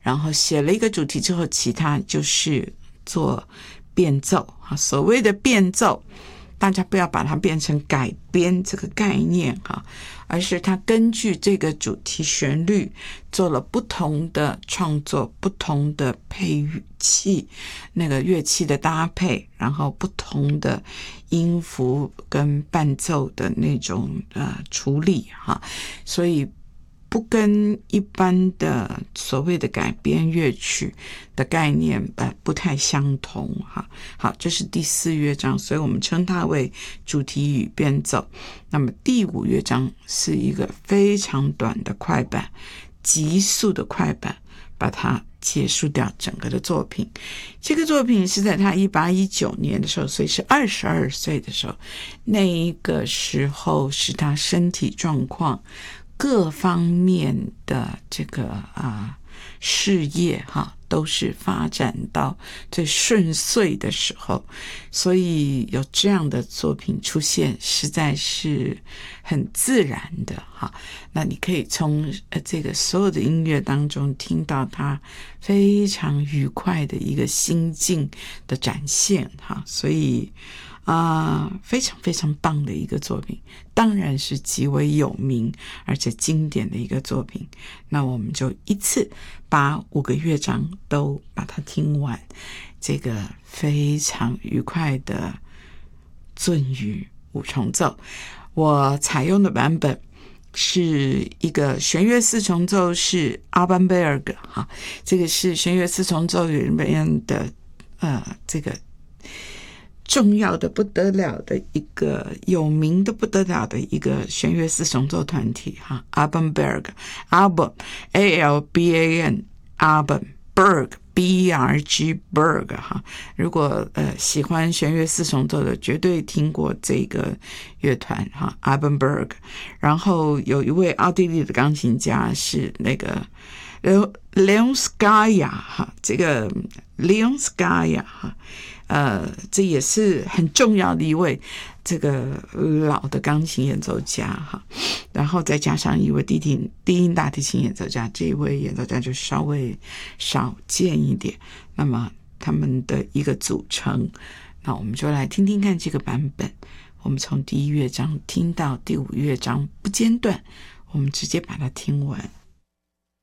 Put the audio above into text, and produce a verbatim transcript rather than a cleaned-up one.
然后写了一个主题之后，其他就是做变奏。所谓的变奏，大家不要把它变成改编这个概念哈，而是它根据这个主题旋律做了不同的创作，不同的配器，那个乐器的搭配，然后不同的音符跟伴奏的那种呃处理哈，所以不跟一般的所谓的改编乐曲的概念呃不太相同哈。好，这是第四乐章，所以我们称它为主题与变奏。那么第五乐章是一个非常短的快板，急速的快板，把它结束掉整个的作品。这个作品是在他一八一九年的时候，所以是二十二岁的时候，那一个时候是他身体状况各方面的这个啊事业哈都是发展到最顺遂的时候，所以有这样的作品出现实在是很自然的哈。那你可以从呃这个所有的音乐当中听到他非常愉快的一个心境的展现哈，所以啊、呃，非常非常棒的一个作品，当然是极为有名而且经典的一个作品。那我们就一次把五个乐章都把它听完，这个非常愉快的隽语五重奏。我采用的版本是一个弦乐四重奏，是阿班贝尔格哈，这个是弦乐四重奏里面的呃这个重要的不得了的一个有名的不得了的一个弦乐四重奏团体哈 Alban Berg Alban A L B A N Alban Berg B E R G Berg 哈，如果呃喜欢弦乐四重奏的绝对听过这个乐团哈 Alban Berg。 然后有一位奥地利的钢琴家是那个 Leon Scalia 哈，这个 Leon Scalia 哈，呃，这也是很重要的一位这个老的钢琴演奏家哈，然后再加上一位低音低音大提琴演奏家，这一位演奏家就稍微少见一点。那么他们的一个组成，那我们就来听听看这个版本。我们从第一乐章听到第五乐章不间断，我们直接把它听完。